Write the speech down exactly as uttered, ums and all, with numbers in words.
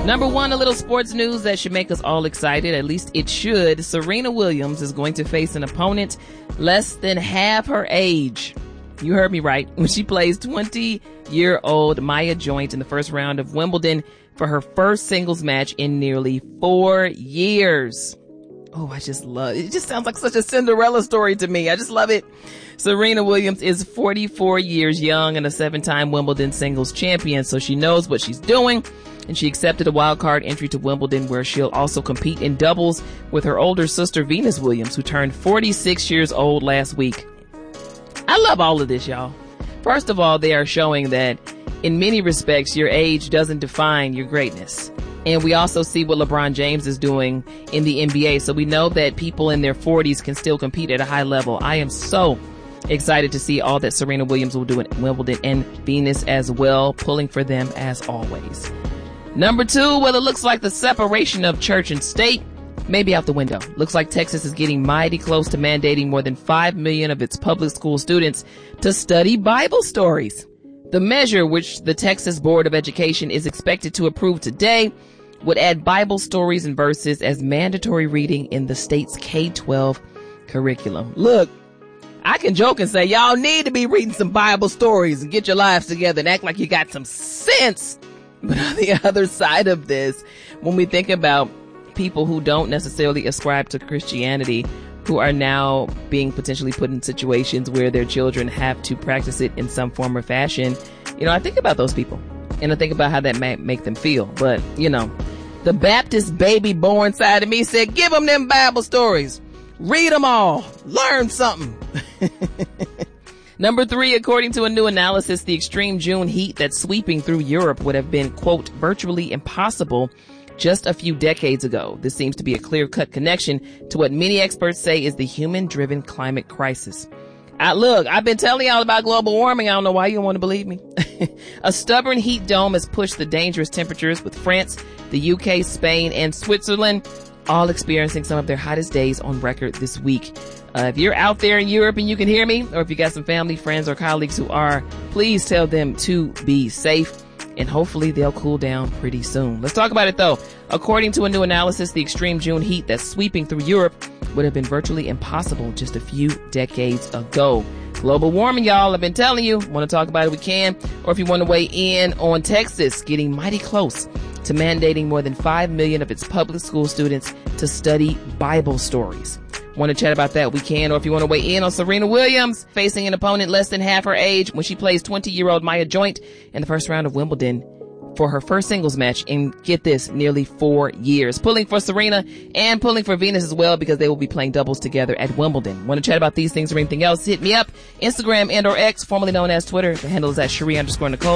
Number one, a little sports news that should make us all excited. At least it should. Serena Williams is going to face an opponent less than half her age. You heard me right. When she plays twenty-year-old Maya Joint in the first round of Wimbledon for her first singles match in nearly four years. Oh, I just love it. It just sounds like such a Cinderella story to me. I just love it. Serena Williams is forty-four years young and a seven-time Wimbledon singles champion, so she knows what she's doing. And she accepted a wild card entry to Wimbledon, where she'll also compete in doubles with her older sister Venus Williams, who turned forty-six years old last week. I love all of this, y'all. First of all, they are showing that in many respects, your age doesn't define your greatness. And we also see what LeBron James is doing in the N B A. So we know that people in their forties can still compete at a high level. I am so excited to see all that Serena Williams will do at Wimbledon, and Venus as well, pulling for them as always. Number two, well, it looks like the separation of church and state may be out the window. Looks like Texas is getting mighty close to mandating more than five million of its public school students to study Bible stories. The measure, which the Texas Board of Education is expected to approve today, would add Bible stories and verses as mandatory reading in the state's K twelve curriculum. Look, I can joke and say y'all need to be reading some Bible stories and get your lives together and act like you got some sense. But on the other side of this, when we think about people who don't necessarily ascribe to Christianity, who are now being potentially put in situations where their children have to practice it in some form or fashion, you know, I think about those people and I think about how that might make them feel. But, you know, the Baptist baby born side of me said, give them them Bible stories. Read them all. Learn something. Number three, according to a new analysis, the extreme June heat that's sweeping through Europe would have been, quote, virtually impossible just a few decades ago. This seems to be a clear-cut connection to what many experts say is the human-driven climate crisis. I, look, I've been telling y'all about global warming. I don't know why you don't want to believe me. A stubborn heat dome has pushed the dangerous temperatures, with France, the U K, Spain, and Switzerland all experiencing some of their hottest days on record this week. Uh, if you're out there in Europe and you can hear me, or if you got some family, friends, or colleagues who are, please tell them to be safe, and hopefully they'll cool down pretty soon. Let's talk about it though. According to a new analysis, the extreme June heat that's sweeping through Europe would have been virtually impossible just a few decades ago. Global warming, y'all. I've been telling you. Want to talk about it, we can. Or if you want to weigh in on Texas getting mighty close to mandating more than five million of its public school students to study Bible stories. Want to chat about that, we can. Or if you want to weigh in on Serena Williams facing an opponent less than half her age when she plays twenty-year-old Maya Joint in the first round of Wimbledon for her first singles match in, get this, nearly four years. Pulling for Serena and pulling for Venus as well, because they will be playing doubles together at Wimbledon. Want to chat about these things or anything else? Hit me up. Instagram and or X, formerly known as Twitter. The handle is at Cherie underscore Nicole.